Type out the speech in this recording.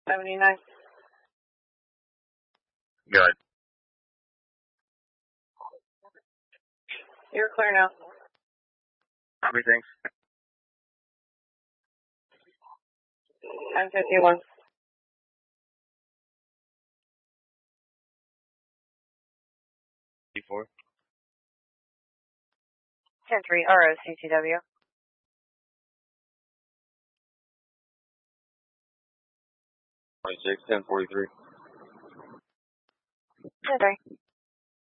79. Good. You're clear now. Copy, thanks. 1051. D4. 103 ROCTW. 26, 1043. 103.